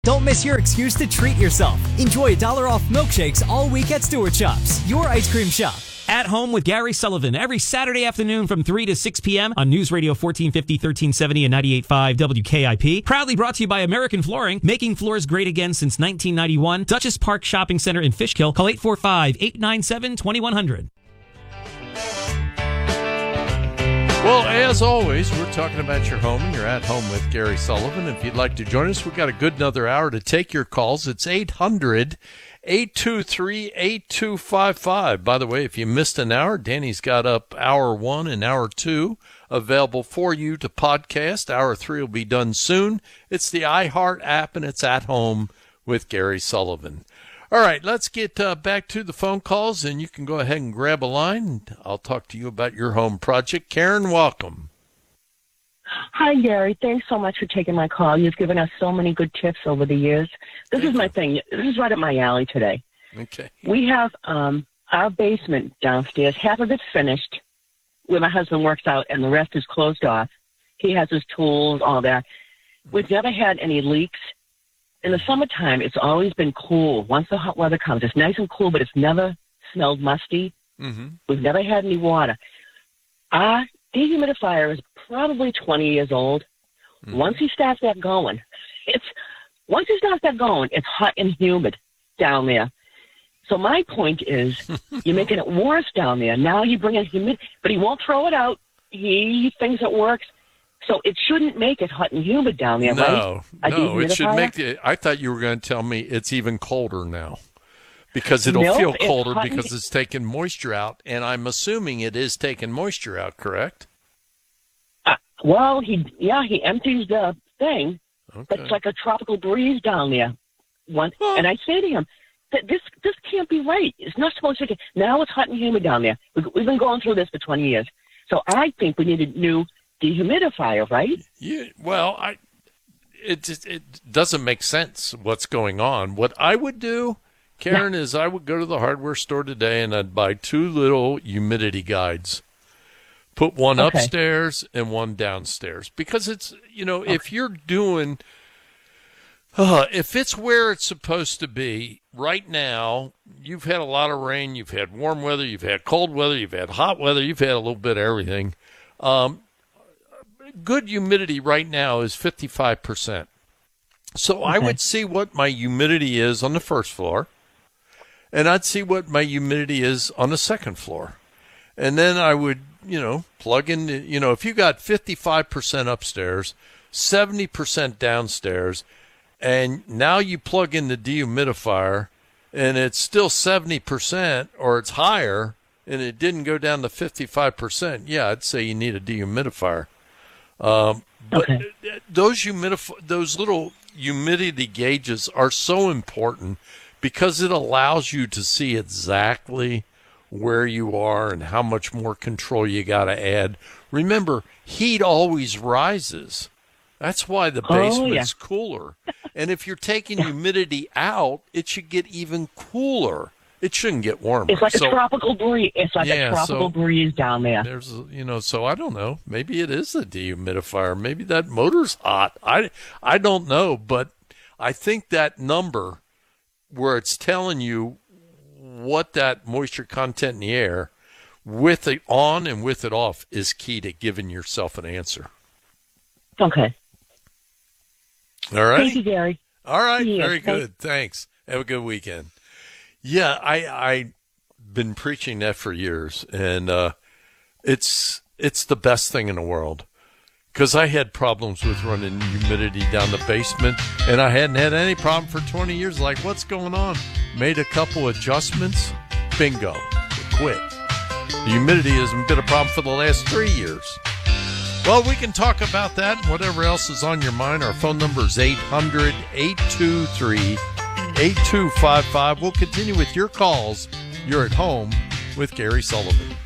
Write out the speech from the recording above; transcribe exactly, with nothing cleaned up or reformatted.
Don't miss your excuse to treat yourself. Enjoy a dollar off milkshakes all week at Stewart Shops, your ice cream shop. At Home with Gary Sullivan every Saturday afternoon from three to six p.m. on News Radio fourteen fifty, thirteen seventy, and ninety-eight point five W K I P. Proudly brought to you by American Flooring, making floors great again since nineteen ninety-one. Dutchess Park Shopping Center in Fishkill. Call eight four five, eight nine seven, two one zero zero. Well, as always, we're talking about your home, and you're at home with Gary Sullivan. If you'd like to join us, we've got a good another hour to take your calls. It's eight hundred, eight two three, eight two five five. By the way, if you missed an hour, Danny's got up hour one and hour two available for you to podcast. Hour three will be done soon. It's the iHeart app, and it's At Home with Gary Sullivan. All right, let's get uh, back to the phone calls, and you can go ahead and grab a line. I'll talk to you about your home project. Karen, welcome. Hi, Gary. Thanks so much for taking my call. You've given us so many good tips over the years. This Thank is my you. thing. This is right up my alley today. Okay. We have um, our basement downstairs. Half of it's finished, where my husband works out, and the rest is closed off. He has his tools, all that. We've never had any leaks. In the summertime, it's always been cool. Once the hot weather comes, it's nice and cool, but it's never smelled musty. Mm-hmm. We've never had any water. Our dehumidifier is probably twenty years old. Mm-hmm. Once he starts that going, it's once he starts that going, it's hot and humid down there. So my point is, you're making it worse down there. Now you bring in humid, but he won't throw it out. He thinks it works. So it shouldn't make it hot and humid down there, no, right? No, it should make it. I thought you were going to tell me it's even colder now because it'll nope, feel colder it's because it's taking moisture out, and I'm assuming it is taking moisture out, correct? Uh, well, he yeah, he empties the thing, okay. but it's like a tropical breeze down there. One, oh. And I say to him, this this can't be right. It's not supposed to get. Now it's hot and humid down there. We've, we've been going through this for twenty years. So I think we need a new dehumidifier, right? Yeah. Well, I it just it doesn't make sense what's going on. What I would do, Karen, yeah. is I would go to the hardware store today and I'd buy two little humidity guides. Put one okay. upstairs and one downstairs because it's you know okay. if you're doing uh, if it's where it's supposed to be right now. You've had a lot of rain. You've had warm weather. You've had cold weather. You've had hot weather. You've had a little bit of everything. Um, good humidity right now is fifty-five percent. So okay. I would see what my humidity is on the first floor, and I'd see what my humidity is on the second floor. And then I would, you know, plug in, you know, if you got fifty-five percent upstairs, seventy percent downstairs, and now you plug in the dehumidifier, and it's still seventy percent or it's higher, and it didn't go down to fifty-five percent, yeah, I'd say you need a dehumidifier. Um, but okay. those humidif- those little humidity gauges are so important because it allows you to see exactly where you are and how much more control you got to add. Remember, heat always rises. That's why the basement's oh, yeah. cooler. And if you're taking humidity out, it should get even cooler. It shouldn't get warmer. It's like so, a tropical breeze. It's like yeah, a tropical so breeze down there. There's, you know, so I don't know. Maybe it is a dehumidifier. Maybe that motor's hot. I, I don't know, but I think that number where it's telling you what that moisture content in the air, with it on and with it off, is key to giving yourself an answer. Okay. All right. Thank you, Gary. All right. Yes, Very good. Thanks. Have a good weekend. Yeah, I I've been preaching that for years, and uh, it's it's the best thing in the world because I had problems with running humidity down the basement, and I hadn't had any problem for twenty years. Like, what's going on? Made a couple adjustments, bingo, quit. The humidity hasn't been a problem for the last three years. Well, we can talk about that and whatever else is on your mind. Our phone number is eight hundred, eight two three, eight two five five. We'll continue with your calls. You're at home with Gary Sullivan.